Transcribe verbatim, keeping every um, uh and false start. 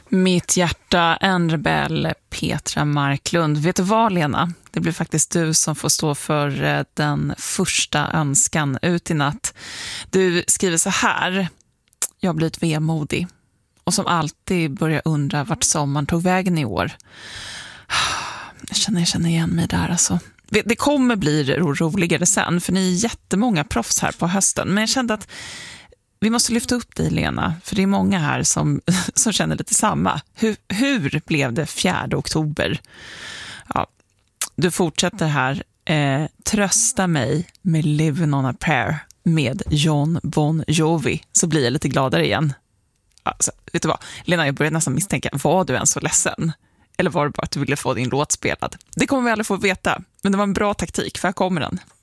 Mitt hjärta, en rebell, Petra Marklund. Vet du vad, Lena? Det blir faktiskt du som får stå för den första önskan ut i natt. Du skriver så här: jag har blivit vemodig och som alltid börjar undra vart sommaren tog vägen i år. Jag känner, jag känner igen mig där alltså. Det kommer bli roligare sen, för ni är jättemånga proffs här på hösten. Men jag kände att vi måste lyfta upp dig, Lena, för det är många här som, som känner lite samma. Hur, hur blev det fjärde oktober? Ja, du fortsätter här. Eh, trösta mig med Living on a Prayer med Jon Bon Jovi, så blir jag lite gladare igen. Alltså, vet du vad? Lena, jag börjar nästan misstänka, var du än så ledsen? Eller var det bara att du ville få din låt spelad? Det kommer vi aldrig få veta, men det var en bra taktik, för här kommer den.